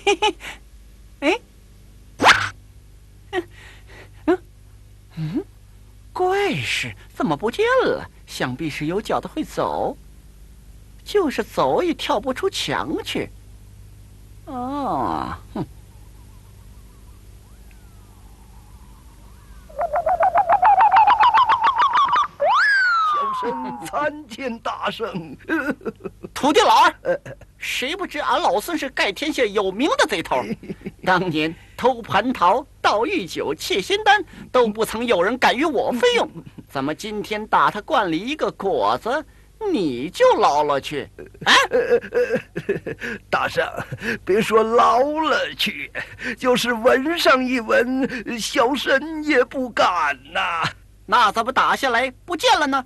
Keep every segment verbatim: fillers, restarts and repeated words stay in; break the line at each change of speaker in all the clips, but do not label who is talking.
哎，嗯嗯，怪事，怎么不见了？想必是有脚的会走，就是走也跳不出墙去。哦，哼。
小生参见大圣。
土地老二，谁不知俺老孙是盖天下有名的贼头？当年偷蟠桃、盗玉酒、窃仙丹，都不曾有人敢与我费用。怎么今天打他罐里一个果子，你就捞了去？啊！
大圣，别说捞了去，就是闻上一闻，小生也不敢呐。
那怎么打下来不见了呢？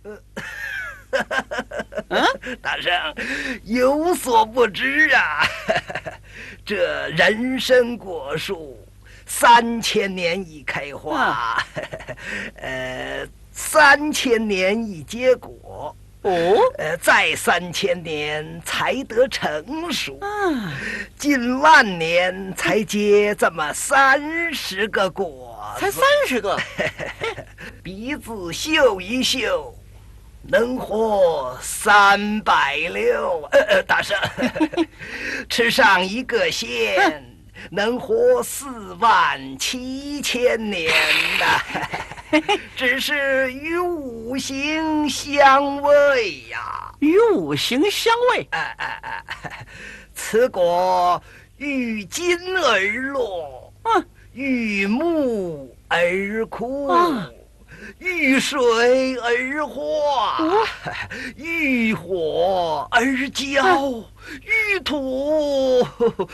嗯，大圣有所不知啊，这人参果树三千年一开花，呃，三千年一结果，
哦，
呃，再三千年才得成熟，近万年才结这么三十个果子，
才三十个，
鼻子嗅一嗅。能活三百六，呃呃，大圣，吃上一个仙，能活四万七千年的，只是与五行相违呀。
与五行相违。
哎哎哎，此果遇金而落，
嗯，
遇木而枯。
啊
遇水而化，遇火而焦，遇土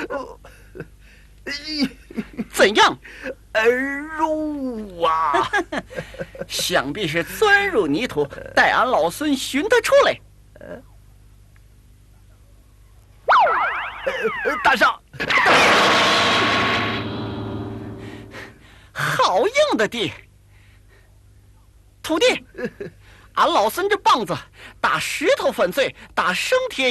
怎样
而入啊？
想必是钻入泥土，待俺老孙寻他出来。
呃，大圣，
好硬的地！土地，俺老孙这棒子打石头粉碎，打生铁